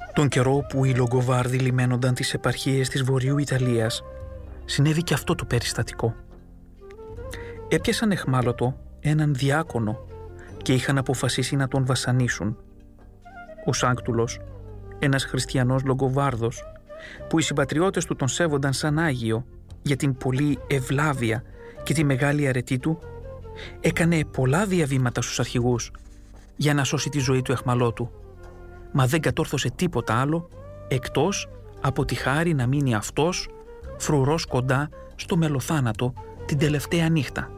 Τον καιρό που οι Λογκοβάρδοι λιμένονταν τις επαρχίες της Βορείου Ιταλίας, συνέβη και αυτό το περιστατικό. Έπιασαν εχμάλωτο έναν διάκονο και είχαν αποφασίσει να τον βασανίσουν. Ο Σάνκτουλος, ένας χριστιανός Λογκοβάρδος, που οι συμπατριώτες του τον σέβονταν σαν Άγιο για την πολλή ευλάβεια και τη μεγάλη αρετή του, έκανε πολλά διαβήματα στους αρχηγούς για να σώσει τη ζωή του εχμαλώτου, μα δεν κατόρθωσε τίποτα άλλο εκτός από τη χάρη να μείνει αυτός φρουρός κοντά στο μελοθάνατο την τελευταία νύχτα.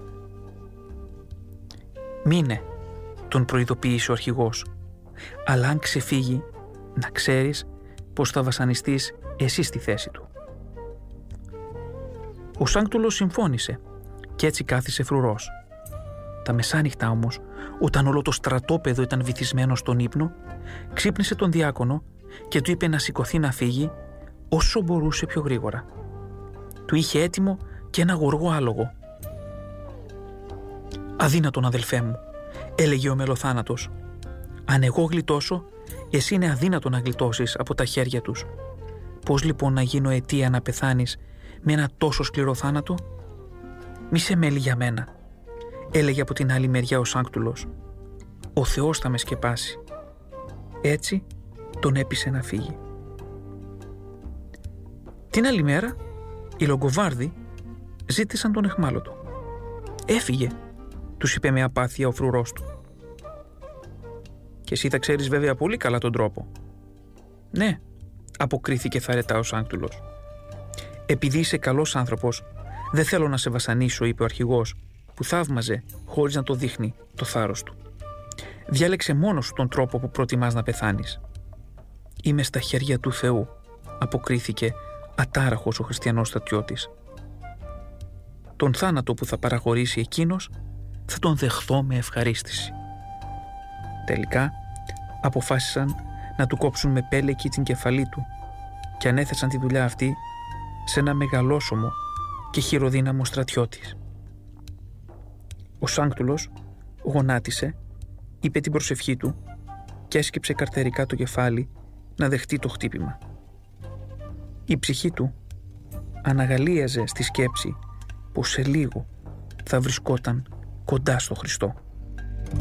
«Μείνε», τον προειδοποίησε ο αρχηγός, «αλλά αν ξεφύγει, να ξέρεις πως θα βασανιστείς εσύ στη θέση του». Ο Σάνκτουλος συμφώνησε και έτσι κάθισε φρουρός. Τα μεσάνυχτα όμως, όταν όλο το στρατόπεδο ήταν βυθισμένο στον ύπνο, ξύπνησε τον διάκονο και του είπε να σηκωθεί να φύγει όσο μπορούσε πιο γρήγορα. Του είχε έτοιμο και ένα γοργό άλογο. «Αδύνατον, αδελφέ μου», έλεγε ο μελοθάνατος. «Αν εγώ γλιτώσω, εσύ είναι αδύνατο να γλιτώσεις από τα χέρια τους. Πώς λοιπόν να γίνω αιτία να πεθάνεις με ένα τόσο σκληρό θάνατο? Μη σε μέλει για μένα», έλεγε από την άλλη μεριά ο Σάνκτουλος. «Ο Θεός θα με σκεπάσει». Έτσι τον έπεισε να φύγει. Την άλλη μέρα οι Λογκοβάρδοι ζήτησαν τον εχμάλωτο. «Έφυγε», τους είπε με απάθεια ο φρουρός του. «Και εσύ θα ξέρεις βέβαια πολύ καλά τον τρόπο». «Ναι», αποκρίθηκε θαρετά ο Σάνκτουλος. «Επειδή είσαι καλός άνθρωπος, δεν θέλω να σε βασανίσω», είπε ο αρχηγός, που θαύμαζε χωρίς να το δείχνει το θάρρος του. «Διάλεξε μόνος σου τον τρόπο που προτιμάς να πεθάνεις». «Είμαι στα χέρια του Θεού», αποκρίθηκε ατάραχος ο χριστιανός στρατιώτης. «Τον θάνατο που θα παραχωρήσει εκείνος θα τον δεχθώ με ευχαρίστηση». Τελικά αποφάσισαν να του κόψουν με πέλεκι την κεφαλή του και ανέθεσαν τη δουλειά αυτή σε ένα μεγαλόσωμο και χειροδύναμο στρατιώτη. Ο Σάνκτουλος γονάτισε, είπε την προσευχή του και έσκυψε καρτερικά το κεφάλι να δεχτεί το χτύπημα. Η ψυχή του αναγαλίαζε στη σκέψη πως σε λίγο θα βρισκόταν κοντά στο Χριστό.